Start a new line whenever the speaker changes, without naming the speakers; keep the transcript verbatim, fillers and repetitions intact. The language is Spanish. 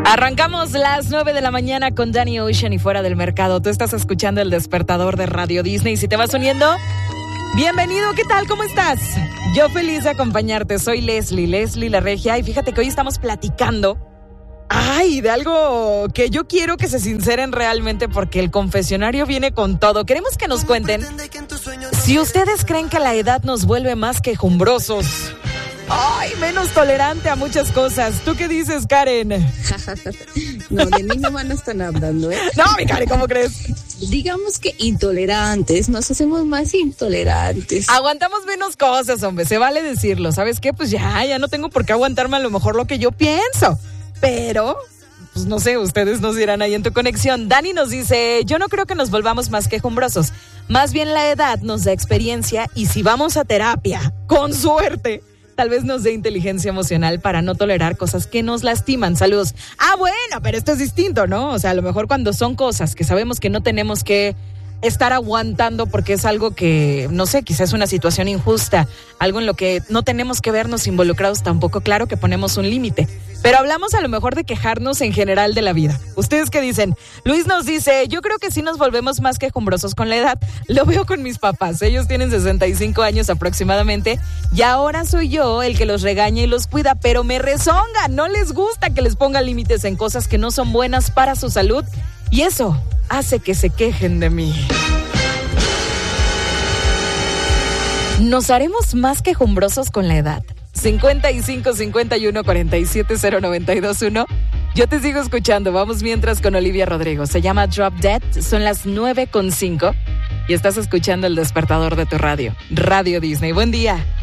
Arrancamos las nueve de la mañana con Danny Ocean y Fuera del Mercado. Tú estás escuchando El Despertador de Radio Disney. Si te vas uniendo, bienvenido. ¿Qué tal? ¿Cómo estás? Yo feliz de acompañarte. Soy Leslie, Leslie la Regia. Y fíjate que hoy estamos platicando, ay, de algo que yo quiero que se sinceren realmente, porque el confesionario viene con todo. Queremos que nos cuenten si ustedes creen que la edad nos vuelve más quejumbrosos, ay, menos tolerante a muchas cosas. ¿Tú qué dices, Karen?
No, de mí no van a estar hablando, ¿eh?
No, mi Karen, ¿cómo crees?
Digamos que intolerantes, nos hacemos más intolerantes.
Aguantamos menos cosas, hombre, se vale decirlo. ¿Sabes qué? Pues ya, ya no tengo por qué aguantarme a lo mejor lo que yo pienso. Pero, pues no sé, ustedes nos dirán ahí en tu conexión. Dani nos dice, yo no creo que nos volvamos más quejumbrosos. Más bien la edad nos da experiencia y si vamos a terapia, con suerte, tal vez nos dé inteligencia emocional para no tolerar cosas que nos lastiman. Saludos. Ah, bueno, pero esto es distinto, ¿no? O sea, a lo mejor cuando son cosas que sabemos que no tenemos que estar aguantando porque es algo que, no sé, quizás es una situación injusta, algo en lo que no tenemos que vernos involucrados tampoco, claro que ponemos un límite. Pero hablamos a lo mejor de quejarnos en general de la vida. ¿Ustedes qué dicen? Luis nos dice, yo creo que sí nos volvemos más quejumbrosos con la edad. Lo veo con mis papás, ellos tienen sesenta y cinco años aproximadamente y ahora soy yo el que los regaña y los cuida, pero me rezonga, no les gusta que les ponga límites en cosas que no son buenas para su salud y eso hace que se quejen de mí. ¿Nos haremos más quejumbrosos con la edad? cincuenta y cinco, cincuenta y uno, cuarenta y siete, cero noventa y dos, uno. Yo te sigo escuchando. Vamos mientras con Olivia Rodrigo. Se llama Drop Dead. Son las nueve con cinco y estás escuchando El Despertador de tu radio. Radio Disney. Buen día.